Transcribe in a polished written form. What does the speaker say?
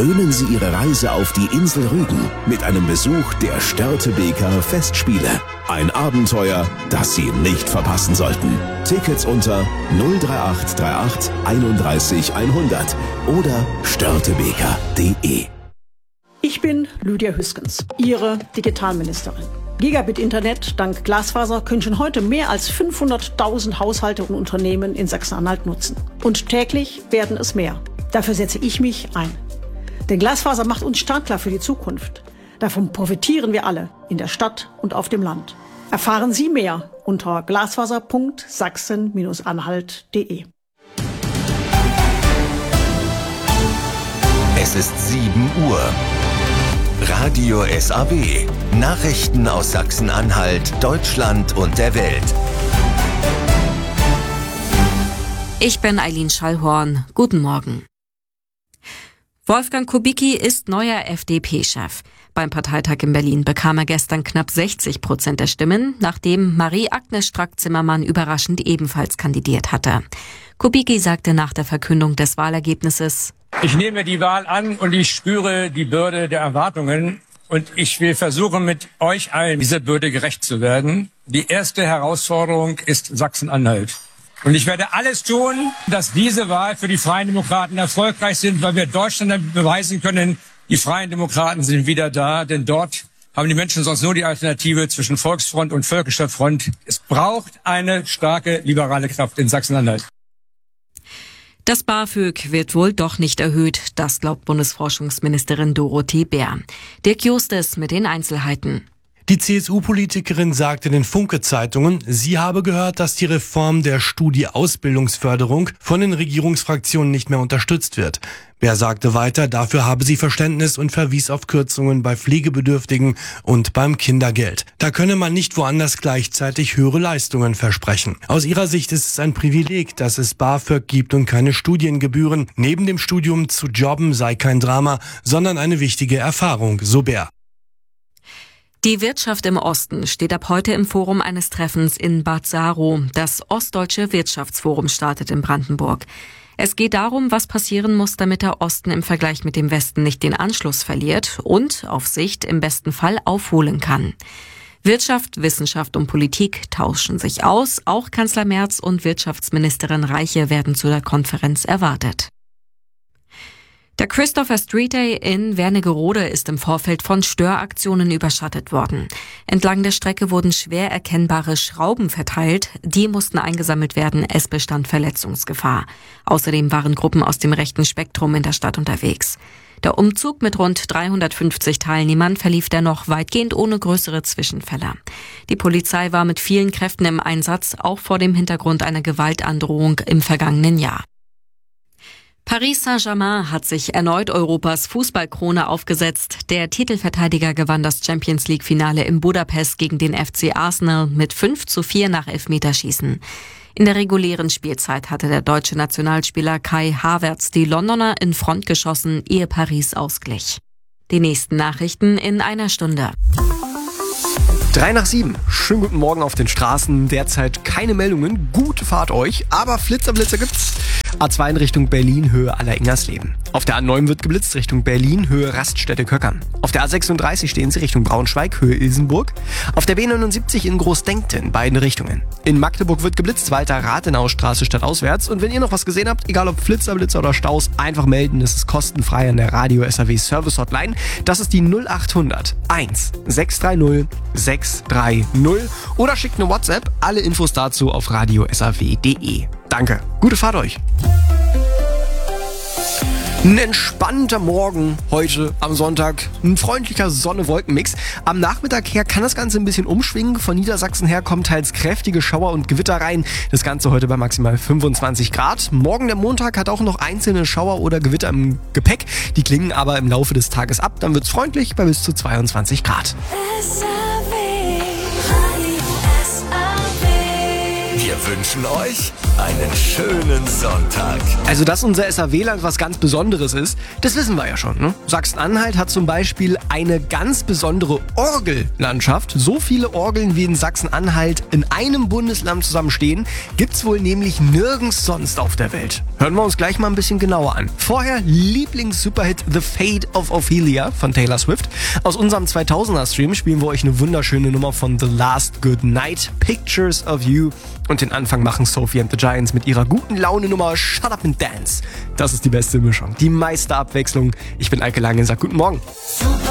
Krönen Sie Ihre Reise auf die Insel Rügen mit einem Besuch der Störtebeker Festspiele. Ein Abenteuer, das Sie nicht verpassen sollten. Tickets unter 03838 31 100 oder störtebeker.de. Ich bin Lydia Hüskens, Ihre Digitalministerin. Gigabit-Internet dank Glasfaser können schon heute mehr als 500.000 Haushalte und Unternehmen in Sachsen-Anhalt nutzen. Und täglich werden es mehr. Dafür setze ich mich ein. Denn Glasfaser macht uns startklar für die Zukunft. Davon profitieren wir alle, in der Stadt und auf dem Land. Erfahren Sie mehr unter glasfaser.sachsen-anhalt.de. Es ist 7 Uhr. Radio SAW. Nachrichten aus Sachsen-Anhalt, Deutschland und der Welt. Ich bin Eileen Schallhorn. Guten Morgen. Wolfgang Kubicki ist neuer FDP-Chef. Beim Parteitag in Berlin bekam er gestern knapp 60% der Stimmen, nachdem Marie-Agnes Strack-Zimmermann überraschend ebenfalls kandidiert hatte. Kubicki sagte nach der Verkündung des Wahlergebnisses: Ich nehme die Wahl an und ich spüre die Bürde der Erwartungen und ich will versuchen, mit euch allen dieser Bürde gerecht zu werden. Die erste Herausforderung ist Sachsen-Anhalt. Und ich werde alles tun, dass diese Wahl für die Freien Demokraten erfolgreich sind, weil wir Deutschland damit beweisen können, die Freien Demokraten sind wieder da, denn dort haben die Menschen sonst nur die Alternative zwischen Volksfront und Völkischer Front. Es braucht eine starke liberale Kraft in Sachsen-Anhalt. Das BAföG wird wohl doch nicht erhöht, das glaubt Bundesforschungsministerin Dorothee Bär. Dirk Justes mit den Einzelheiten. Die CSU-Politikerin sagte den Funke-Zeitungen, sie habe gehört, dass die Reform der Studie-Ausbildungsförderung von den Regierungsfraktionen nicht mehr unterstützt wird. Bär sagte weiter, dafür habe sie Verständnis und verwies auf Kürzungen bei Pflegebedürftigen und beim Kindergeld. Da könne man nicht woanders gleichzeitig höhere Leistungen versprechen. Aus ihrer Sicht ist es ein Privileg, dass es BAföG gibt und keine Studiengebühren. Neben dem Studium zu jobben sei kein Drama, sondern eine wichtige Erfahrung, so Bär. Die Wirtschaft im Osten steht ab heute im Forum eines Treffens in Bad Saro. Das Ostdeutsche Wirtschaftsforum startet in Brandenburg. Es geht darum, was passieren muss, damit der Osten im Vergleich mit dem Westen nicht den Anschluss verliert und auf Sicht im besten Fall aufholen kann. Wirtschaft, Wissenschaft und Politik tauschen sich aus. Auch Kanzler Merz und Wirtschaftsministerin Reiche werden zu der Konferenz erwartet. Der Christopher Street Day in Wernigerode ist im Vorfeld von Störaktionen überschattet worden. Entlang der Strecke wurden schwer erkennbare Schrauben verteilt. Die mussten eingesammelt werden. Es bestand Verletzungsgefahr. Außerdem waren Gruppen aus dem rechten Spektrum in der Stadt unterwegs. Der Umzug mit rund 350 Teilnehmern verlief dennoch weitgehend ohne größere Zwischenfälle. Die Polizei war mit vielen Kräften im Einsatz, auch vor dem Hintergrund einer Gewaltandrohung im vergangenen Jahr. Paris Saint-Germain hat sich erneut Europas Fußballkrone aufgesetzt. Der Titelverteidiger gewann das Champions-League-Finale in Budapest gegen den FC Arsenal mit 5:4 nach Elfmeterschießen. In der regulären Spielzeit hatte der deutsche Nationalspieler Kai Havertz die Londoner in Front geschossen, ehe Paris ausglich. Die nächsten Nachrichten in einer Stunde. 6:03. Schönen guten Morgen auf den Straßen. Derzeit keine Meldungen. Gute Fahrt euch. Aber Blitzer gibt's. A2 in Richtung Berlin, Höhe Aller-Ingersleben. Auf der A9 wird geblitzt, Richtung Berlin, Höhe Raststätte-Köckern. Auf der A36 stehen sie Richtung Braunschweig, Höhe Ilsenburg. Auf der B79 in Großdenkten, beiden Richtungen. In Magdeburg wird geblitzt, Walter-Rathenau-Straße stadtauswärts. Und wenn ihr noch was gesehen habt, egal ob Flitzer, Blitzer oder Staus, einfach melden. Es ist kostenfrei an der Radio SAW Service Hotline. Das ist die 0800 1 630 630. Oder schickt eine WhatsApp. Alle Infos dazu auf radiosaw.de. Danke. Gute Fahrt euch. Ein entspannter Morgen heute am Sonntag. Ein freundlicher Sonne-Wolken-Mix. Am Nachmittag her kann das Ganze ein bisschen umschwingen. Von Niedersachsen her kommen teils kräftige Schauer und Gewitter rein. Das Ganze heute bei maximal 25 Grad. Morgen der Montag hat auch noch einzelne Schauer oder Gewitter im Gepäck. Die klingen aber im Laufe des Tages ab. Dann wird's freundlich bei bis zu 22 Grad. Wir wünschen euch einen schönen Sonntag. Also, dass unser SAW-Land was ganz Besonderes ist, das wissen wir ja schon. Ne? Sachsen-Anhalt hat zum Beispiel eine ganz besondere Orgellandschaft. So viele Orgeln wie in Sachsen-Anhalt in einem Bundesland zusammenstehen, gibt's wohl nämlich nirgends sonst auf der Welt. Hören wir uns gleich mal ein bisschen genauer an. Vorher Lieblings-Superhit The Fate of Ophelia von Taylor Swift. Aus unserem 2000er-Stream spielen wir euch eine wunderschöne Nummer von The Last Good Night, Pictures of You. Und den Anfang machen Sophie and the Giants mit ihrer guten Laune-Nummer Shut Up and Dance. Das ist die beste Mischung, die meiste Abwechslung. Ich bin Eike Lange und sag guten Morgen. Super